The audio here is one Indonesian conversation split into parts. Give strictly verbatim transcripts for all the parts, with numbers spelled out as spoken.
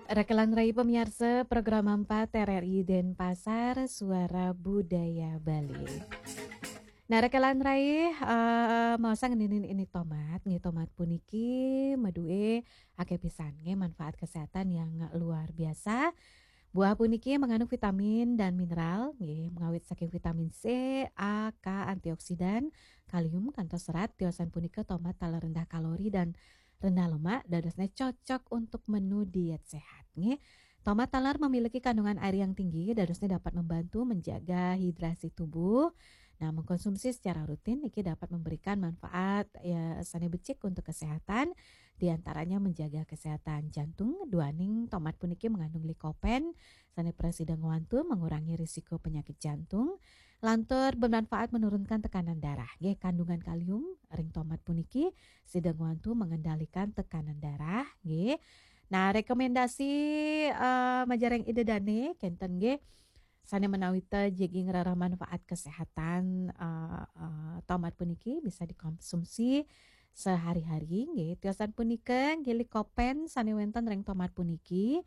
Rekelan Rai pemirsa program empat T R R I Denpasar Suara Budaya Bali. Nah rekelan Rai uh, mau sang ninin ini tomat, nge tomat puniki medue ake pisan nge manfaat kesehatan yang luar biasa. Buah puniki mengandung vitamin dan mineral, nge mengawit saking vitamin C, A, K, antioksidan, kalium, kantos serat, tiosan punika tomat tala rendah kalori dan rendah lemak, dadasnya cocok untuk menu diet sehat. Nge. Tomat talar memiliki kandungan air yang tinggi, dadasnya dapat membantu menjaga hidrasi tubuh. Nah, mengkonsumsi secara rutin niki dapat memberikan manfaat ya sane becik untuk kesehatan, di antaranya menjaga kesehatan jantung. Duaning tomat puniki mengandung likopen, sane presiden wantu mengurangi risiko penyakit jantung. Lantur bermanfaat menurunkan tekanan darah. Nggih, kandungan kalium ring tomat puniki sidang wantu mengendalikan tekanan darah. Nggih. Nah, rekomendasi uh, majareng ide dane kenten nggih sane menawi teh jeging rarah manfaat kesehatan uh, uh, tomat puniki bisa dikonsumsi sehari-hari nggih. Tiosan punika nggih likopen sane wenten ring tomat puniki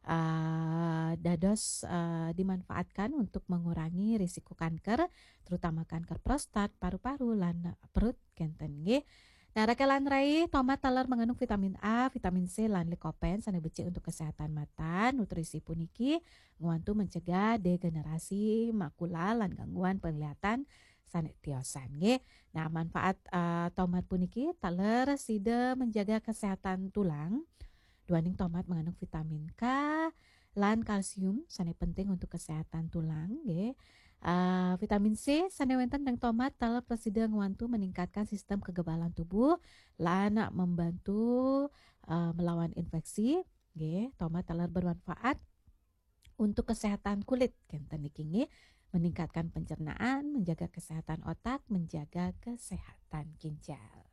uh, dados uh, dimanfaatkan untuk mengurangi risiko kanker, terutama kanker prostat, paru-paru lan perut kenten nggih. Nah, rekelan Rai tomat talar mengandung vitamin A, vitamin C lan likopen sane becik untuk kesehatan mata. Nutrisi puniki nguantu mencegah degenerasi makula lan gangguan penglihatan sane tiosan nggih. Nah, manfaat uh, tomat puniki taler side menjaga kesehatan tulang. Duaning tomat mengandung vitamin K lan kalsium sane penting untuk kesehatan tulang nggih. Uh, vitamin C sane wenten dan tomat taler presiden nguantu meningkatkan sistem kekebalan tubuh lan membantu uh, melawan infeksi nggih. Tomat taler bermanfaat untuk kesehatan kulit kenten niki nggih, meningkatkan pencernaan, menjaga kesehatan otak, menjaga kesehatan ginjal.